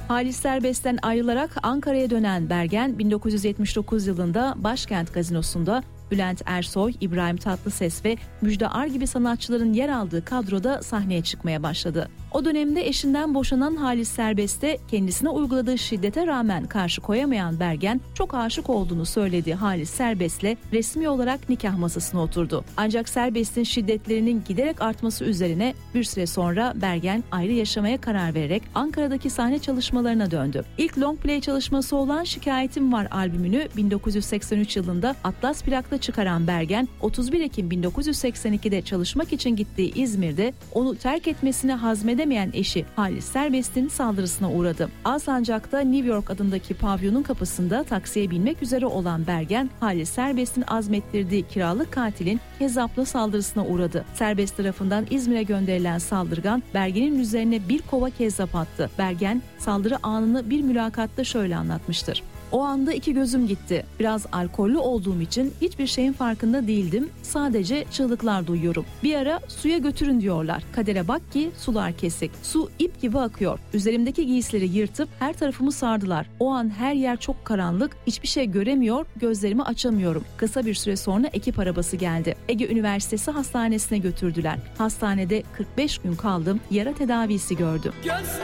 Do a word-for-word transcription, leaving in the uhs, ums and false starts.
Halis Serbest'ten ayrılarak Ankara'ya dönen Bergen, bin dokuz yüz yetmiş dokuz yılında Başkent Gazinosu'nda Bülent Ersoy, İbrahim Tatlıses ve Müjde Ar gibi sanatçıların yer aldığı kadroda sahneye çıkmaya başladı. O dönemde eşinden boşanan Halis Serbest'e kendisine uyguladığı şiddete rağmen karşı koyamayan Bergen, çok aşık olduğunu söylediği Halis Serbest'le resmi olarak nikah masasına oturdu. Ancak Serbest'in şiddetlerinin giderek artması üzerine bir süre sonra Bergen ayrı yaşamaya karar vererek Ankara'daki sahne çalışmalarına döndü. İlk long play çalışması olan Şikayetim Var albümünü bin dokuz yüz seksen üç yılında Atlas plakla çıkaran Bergen, otuz bir Ekim bin dokuz yüz seksen ikide çalışmak için gittiği İzmir'de onu terk etmesine hazmedemeyen eşi Halis Serbest'in saldırısına uğradı. Alsancak'ta New York adındaki pavyonun kapısında taksiye binmek üzere olan Bergen, Halis Serbest'in azmettirdiği kiralık katilin Kezzap'la saldırısına uğradı. Serbest tarafından İzmir'e gönderilen saldırgan Bergen'in üzerine bir kova kezzap attı. Bergen saldırı anını bir mülakatta şöyle anlatmıştır: "O anda iki gözüm gitti. Biraz alkollü olduğum için hiçbir şeyin farkında değildim. Sadece çığlıklar duyuyorum. Bir ara suya götürün diyorlar. Kadere bak ki sular kesik. Su ip gibi akıyor. Üzerimdeki giysileri yırtıp her tarafımı sardılar. O an her yer çok karanlık. Hiçbir şey göremiyor, gözlerimi açamıyorum. Kısa bir süre sonra ekip arabası geldi. Ege Üniversitesi Hastanesi'ne götürdüler. Hastanede kırk beş gün kaldım. Yara tedavisi gördüm."